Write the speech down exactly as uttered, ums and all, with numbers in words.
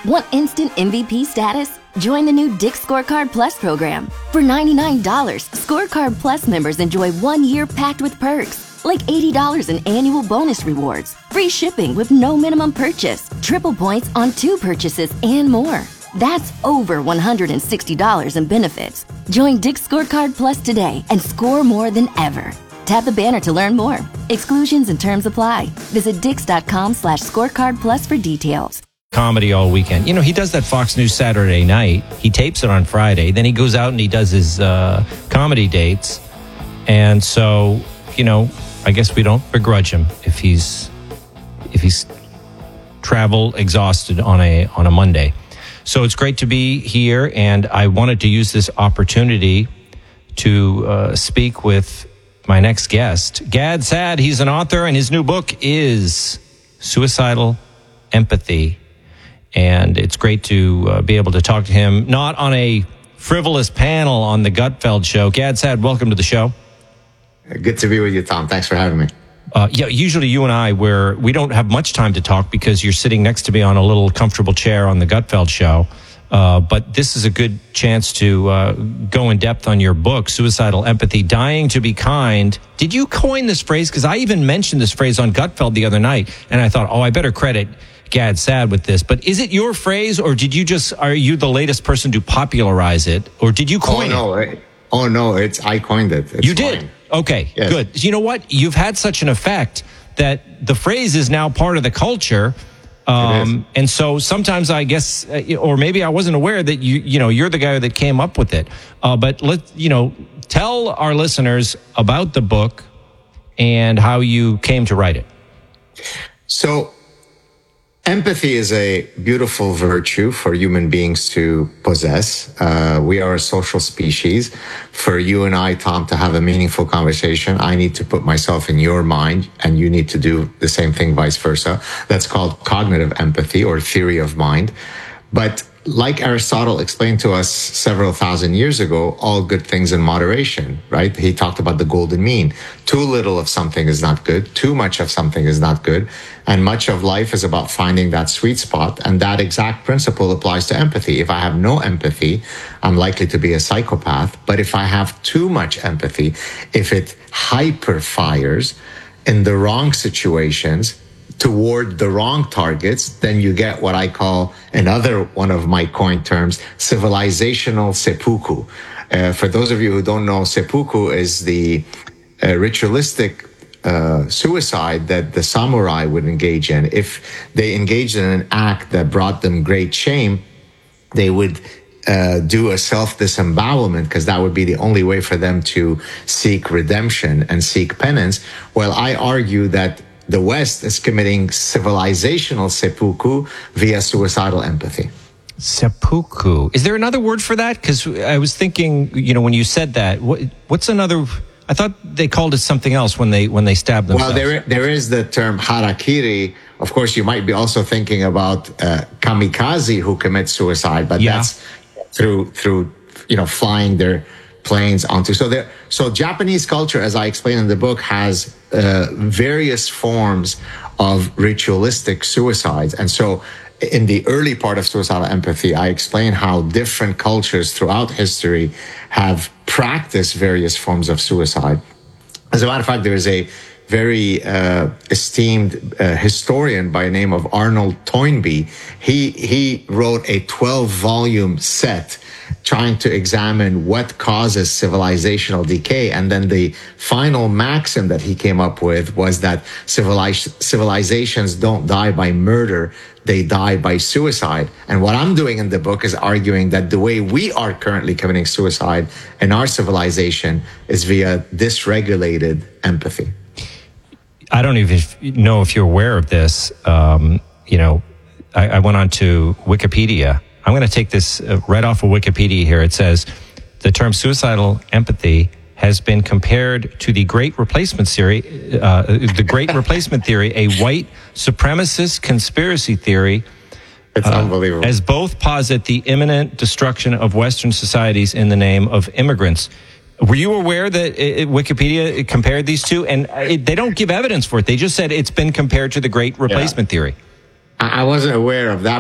Want instant M V P status? Join the new Dick's Scorecard Plus program. For ninety-nine dollars, Scorecard Plus members enjoy one year packed with perks, like eighty dollars in annual bonus rewards, free shipping with no minimum purchase, triple points on two purchases, and more. That's over one hundred sixty dollars in benefits. Join Dick's Scorecard Plus today and score more than ever. Tap the banner to learn more. Exclusions and terms apply. Visit dix.com slash scorecard plus for details. Comedy all weekend. You know, he does that Fox News Saturday night. He tapes it on Friday. Then he goes out and he does his uh, comedy dates. And so, you know, I guess we don't begrudge him if he's if he's travel exhausted on a on a Monday. So it's great to be here, and I wanted to use this opportunity to uh, speak with my next guest, Gad Saad. He's an author, and his new book is Suicidal Empathy. And it's great to uh, be able to talk to him, not on a frivolous panel on the Gutfeld show. Gad Saad, welcome to the show. Good to be with you, Tom. Thanks for having me. Uh, yeah, usually you and I, we're, we don't have much time to talk because you're sitting next to me on a little comfortable chair on the Gutfeld show. Uh, but this is a good chance to uh, go in depth on your book, Suicidal Empathy, Dying to Be Kind. Did you coin this phrase? Because I even mentioned this phrase on Gutfeld the other night, and I thought, oh, I better credit Gad Saad with this. But is it your phrase, or did you just, are you the latest person to popularize it, or did you coin oh, no, it? it? Oh, no, it's, I coined it. It's you did? fine. Okay, yes. Good. You know what? You've had such an effect that the phrase is now part of the culture. Um, and so sometimes I guess, uh, or maybe I wasn't aware that you, you know, you're the guy that came up with it. Uh, but let, you know, tell our listeners about the book and how you came to write it. So, empathy is a beautiful virtue for human beings to possess. Uh, we are a social species. For you and I, Tom, to have a meaningful conversation, I need to put myself in your mind, and you need to do the same thing, vice versa. That's called cognitive empathy or theory of mind. But like Aristotle explained to us several thousand years ago, all good things in moderation, right? He talked about the golden mean. Too little of something is not good. Too much of something is not good. And much of life is about finding that sweet spot. And that exact principle applies to empathy. If I have no empathy, I'm likely to be a psychopath. But if I have too much empathy, if it hyper fires in the wrong situations, toward the wrong targets, then you get what I call another one of my coined terms, civilizational seppuku. Uh, for those of you who don't know, seppuku is the uh, ritualistic uh, suicide that the samurai would engage in. If they engaged in an act that brought them great shame, they would uh, do a self-disembowelment, because that would be the only way for them to seek redemption and seek penance. Well, I argue that the West is committing civilizational seppuku via suicidal empathy. Seppuku. Is there another word for that? Because I was thinking, you know, when you said that, what, what's another? I thought they called it something else when they when they stabbed themselves. Well, there there is the term harakiri. Of course, you might be also thinking about uh, kamikaze who commit suicide, but yeah. that's through through you know flying their planes onto. So there. So Japanese culture, as I explain in the book, has uh, various forms of ritualistic suicides, and so in the early part of suicidal empathy, I explain how different cultures throughout history have practiced various forms of suicide. As a matter of fact, there is a very uh, esteemed uh, historian by the name of Arnold Toynbee. He he wrote a twelve volume set trying to examine what causes civilizational decay. And then the final maxim that he came up with was that civiliz- civilizations don't die by murder, they die by suicide. And what I'm doing in the book is arguing that the way we are currently committing suicide in our civilization is via dysregulated empathy. I don't even know if you're aware of this. Um, you know, I, I went on to Wikipedia. I'm going to take this uh, right off of Wikipedia here. It says the term suicidal empathy has been compared to the Great Replacement theory, uh, the Great Replacement theory, a white supremacist conspiracy theory. It's uh, unbelievable. As both posit the imminent destruction of Western societies in the name of immigrants. Were you aware that it, Wikipedia compared these two? And it, they don't give evidence for it. They just said it's been compared to the Great Replacement yeah. theory. I wasn't aware of that